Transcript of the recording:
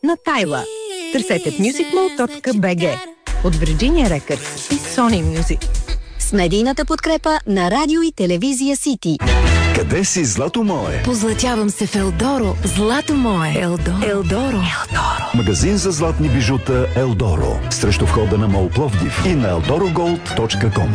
на Тайла. Търсете в musicmall.bg от Virginia Records и Sony Music. С медийната подкрепа на радио и телевизия Сити. Къде си, злато мое? Позлатявам се в Елдоро, злато мое. Елдоро. Магазин за златни бижута Елдоро. Срещу входа на МОЛ Пловдив и на eldorogold.com.